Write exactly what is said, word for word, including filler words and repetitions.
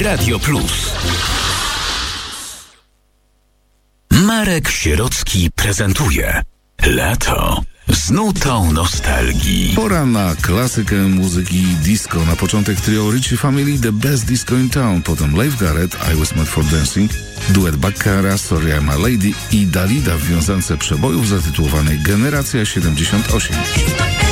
Radio Plus. Marek Sierocki prezentuje Lato z nutą nostalgii. Pora na klasykę muzyki disco. Na początek trio Ritchie Family, The Best Disco in Town, potem Leif Garrett, I Was Made for Dancing, duet Baccara, Sorry I'm a Lady i Dalida w wiązance przebojów zatytułowanej Generacja siedemdziesiąt osiem.